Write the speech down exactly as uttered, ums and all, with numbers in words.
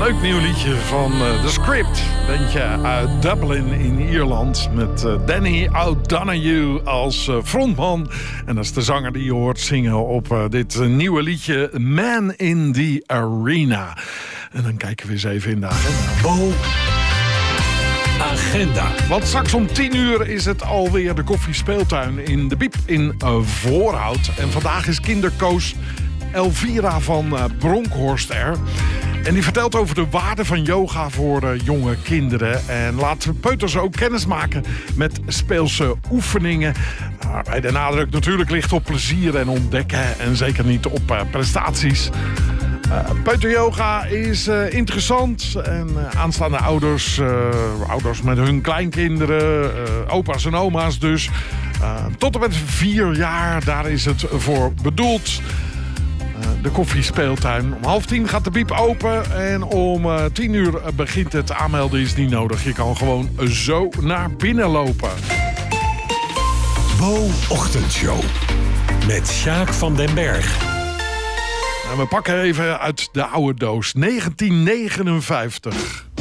leuk nieuw liedje van uh, The Script. Bandje uit Dublin in Ierland. Met uh, Danny O'Donoghue als uh, frontman. En dat is de zanger die je hoort zingen op uh, dit uh, nieuwe liedje Man in the Arena. En dan kijken we eens even in de agenda. Bo Agenda. Want straks om tien uur is het alweer de koffiespeeltuin in de Biep in uh, Voorhout. En vandaag is kindercoach Elvira van uh, Bronkhorst er. En die vertelt over de waarde van yoga voor uh, jonge kinderen. En laat peuters ook kennis maken met speelse oefeningen. Waarbij de nadruk natuurlijk ligt op plezier en ontdekken. En zeker niet op uh, prestaties. Uh, peuteryoga is uh, interessant. En uh, aanstaande ouders, uh, ouders met hun kleinkinderen, uh, opa's en oma's dus. Uh, tot en met vier jaar, daar is het voor bedoeld. De koffiespeeltuin. Om half tien gaat de biep open. En om uh, tien uur begint het. Aanmelden is niet nodig. Je kan gewoon zo naar binnen lopen. Bo Ochtendshow. Met Sjaak van den Berg. En we pakken even uit de oude doos. negentien negenenvijftig.